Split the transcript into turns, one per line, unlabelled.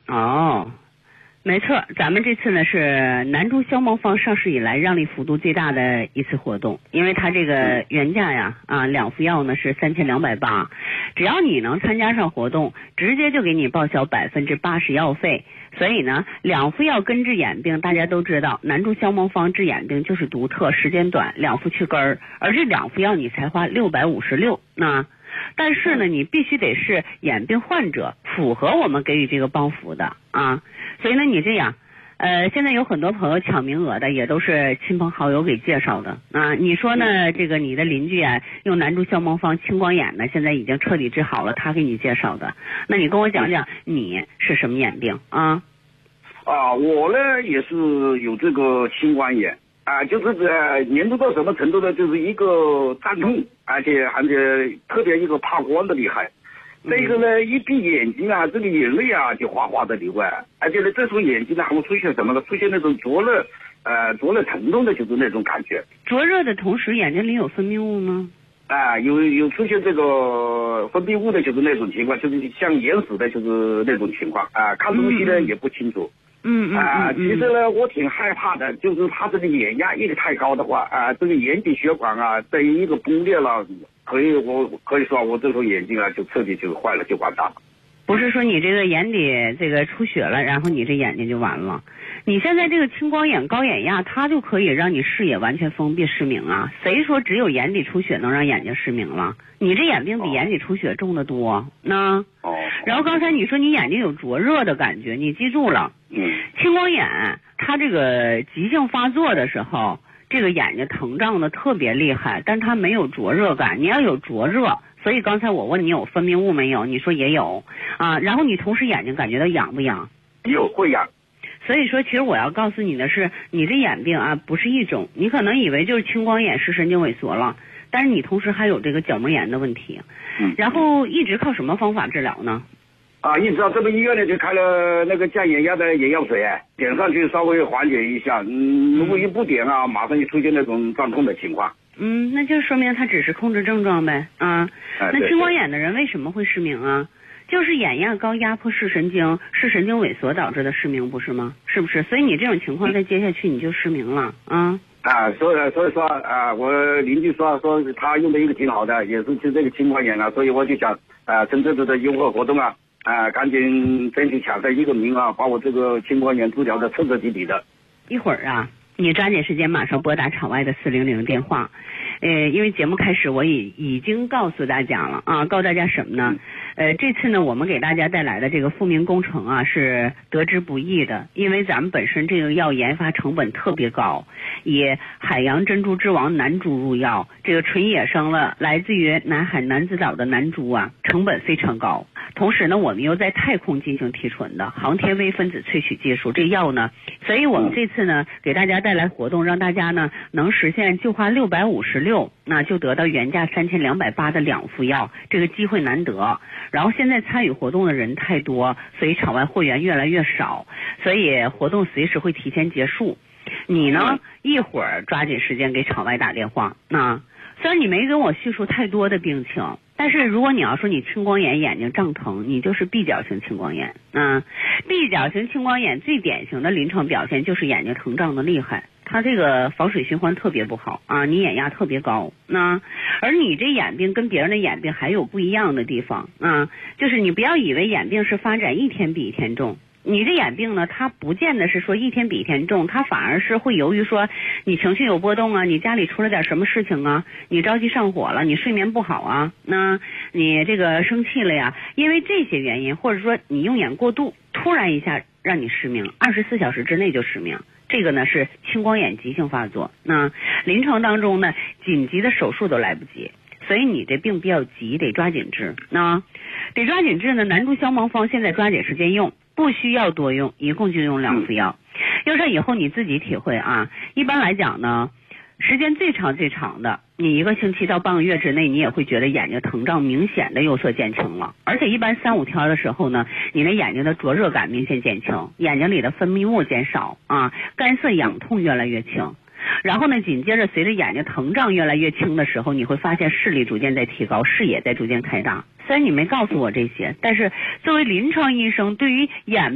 哦，没错，咱们这次呢是南珠消盲方上市以来让利幅度最大的一次活动，因为它这个原价呀2副药呢是3280，只要你能参加上活动，直接就给你报销80%药费。所以呢，2副药根治眼病，大家都知道，南珠消盲方治眼病就是独特，时间短，2副去根儿，而这2副药你才花656。但是呢，你必须得是眼病患者，符合我们给予这个帮扶的啊。所以呢，你这样，现在有很多朋友抢名额的，也都是亲朋好友给介绍的啊。你说呢？这个你的邻居啊，用南珠消盲方青光眼呢，现在已经彻底治好了，他给你介绍的。那你跟我讲讲，你是什么眼病啊？
我呢也是有这个青光眼。就是严重到什么程度呢？就是一个胀痛，而且特别一个怕光的厉害。那个呢，一闭眼睛啊，这个眼泪啊就哗哗的流啊，而且呢，这时候眼睛呢还会出现什么呢？出现那种灼热疼痛的，就是那种感觉。
灼热的同时，眼睛里有分泌物吗？
有出现这个分泌物的，就是那种情况，就是像眼屎的，就是那种情况看东西呢也不清楚。其实呢，我挺害怕的，就是他这个眼压一个太高的话这个眼底血管在一个崩裂了，可以说我这时候眼睛就彻底就坏了，就完蛋了。
不是说你这个眼底这个出血了，然后你这眼睛就完了。你现在这个青光眼高眼压，它就可以让你视野完全封闭失明啊。谁说只有眼底出血能让眼睛失明了？你这眼病比眼底出血重得多。然后刚才你说你眼睛有灼热的感觉，你记住了。青光眼它这个急性发作的时候，这个眼睛疼胀的特别厉害，但它没有灼热感。你要有灼热，所以刚才我问你有分泌物没有，你说也有然后你同时眼睛感觉到痒不痒？
有，会痒。
所以说其实我要告诉你的是，你这眼病不是一种，你可能以为就是青光眼视神经萎缩了，但是你同时还有这个角膜炎的问题。然后一直靠什么方法治疗呢？
一直到这边医院呢就开了那个降眼压的眼药水，点上去稍微缓解一下。如果一不点马上就出现那种胀痛的情况。
那就说明它只是控制症状呗那青光眼的人为什么会失明啊？就是眼压高压迫视神经萎缩导致的失明，不是吗？是不是？所以你这种情况再接下去你就失明了
所以说我邻居说他用的一个挺好的，也是这个青光眼所以我就想趁这次的优惠活动赶紧争取抢在一个名额，把我这个青光眼治疗的彻彻底底的。
一会儿你抓紧时间马上拨打场外的400电话。因为节目开始我已经告诉大家了告诉大家什么呢？这次呢我们给大家带来的这个复明工程是得之不易的，因为咱们本身这个药研发成本特别高，以海洋珍珠之王南珠入药，这个纯野生了来自于南海南子岛的南珠成本非常高。同时呢我们又在太空进行提纯的航天微分子萃取技术，这药呢，所以我们这次呢给大家带来活动，让大家呢能实现就花656，那就得到原价3280的2副药，这个机会难得。然后现在参与活动的人太多，所以场外会员越来越少，所以活动随时会提前结束。你呢一会儿抓紧时间给场外打电话。虽然你没跟我叙述太多的病情，但是如果你要说你青光眼眼睛胀疼，你就是闭角型青光眼闭角型青光眼最典型的临床表现就是眼睛疼胀的厉害，它这个防水循环特别不好你眼压特别高而你这眼病跟别人的眼病还有不一样的地方就是你不要以为眼病是发展一天比一天重，你这眼病呢，它不见得是说一天比一天重，它反而是会由于说你情绪有波动你家里出了点什么事情你着急上火了，你睡眠不好那你这个生气了呀，因为这些原因，或者说你用眼过度，突然一下让你失明，24小时之内就失明。这个呢是青光眼急性发作，那临床当中呢紧急的手术都来不及，所以你这病比较急，得抓紧治得抓紧治呢。南珠消盲方现在抓紧时间用，不需要多用，一共就用2副药。用上以后你自己体会一般来讲呢，时间最长的，你1个星期到半个月之内，你也会觉得眼睛疼胀明显的有所减轻了，而且一般3-5天的时候呢，你的眼睛的灼热感明显减轻，眼睛里的分泌物减少干涩痒痛越来越轻。然后呢，紧接着随着眼睛疼胀越来越轻的时候，你会发现视力逐渐在提高，视野在逐渐开大。虽然你没告诉我这些，但是作为临床医生，对于眼